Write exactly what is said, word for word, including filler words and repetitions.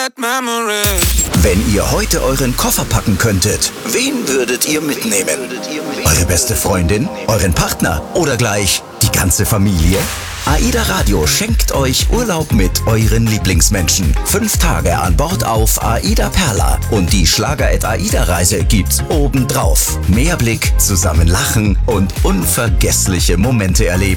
bad memories. Wenn ihr heute euren Koffer packen könntet, wen würdet ihr mitnehmen? Eure beste Freundin? Euren Partner? Oder gleich die ganze Familie? AIDA Radio schenkt euch Urlaub mit euren Lieblingsmenschen. Fünf Tage an Bord auf AIDA Perla. Und die Schlager-at-AIDA-Reise gibt's obendrauf. Mehrblick, zusammen lachen und unvergessliche Momente erleben.